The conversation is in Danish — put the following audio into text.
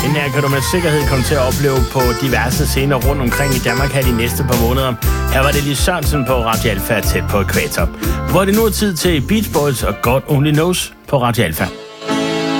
Den her kan du med sikkerhed komme til at opleve på diverse scener rundt omkring i Danmark her de næste par måneder. Her var det Lis Sørensen på Radio Alfa tæt på Ækvator. Hvor det nu er tid til Beach Boys og God Only Knows på Radio Alfa.